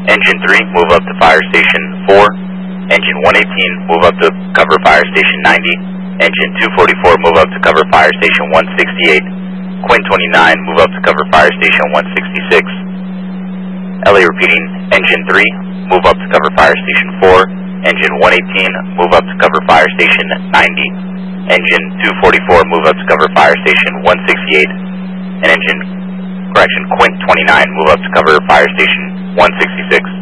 Engine 3, move up to fire station 4. Engine 118, move up to cover fire station 90. Engine 244, move up to cover fire station 168. Quint 29, move up to cover fire station 166. LA repeating, engine 3, move up to cover fire station 4. Engine 118, move up to cover fire station 90. Engine 244, move up to cover fire station 168. And Quint 29, move up to cover fire station 166.